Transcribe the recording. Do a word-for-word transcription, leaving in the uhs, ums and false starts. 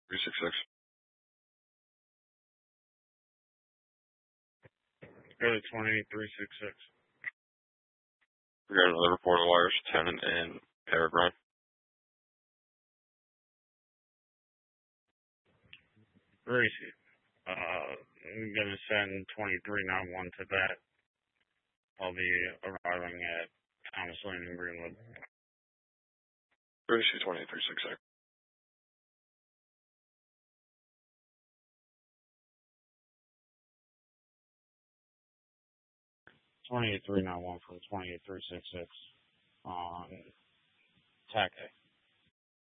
three six six. Go to twenty-eight three six six. We got another report of wires, tenant and Peregrine. Gracie. Uh, I'm going to send twenty-three ninety-one to that. I'll be arriving at Thomas Lane and Greenwood. Gracie twenty-eight three six six. twenty-eight three ninety-one from twenty-eight three six six on T A C A.